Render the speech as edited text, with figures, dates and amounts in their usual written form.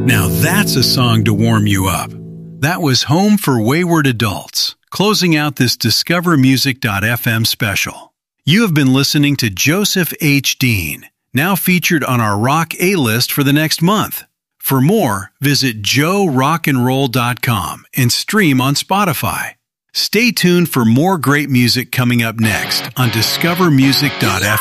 Now that's a song to warm you up. That was Home for Wayward Adults, closing out this DiscoverMusic.fm special. You have been listening to Joseph H. Dean, now featured on our Rock A-list for the next month. For more, visit joerockandroll.com and stream on Spotify. Stay tuned for more great music coming up next on DiscoverMusic.fm.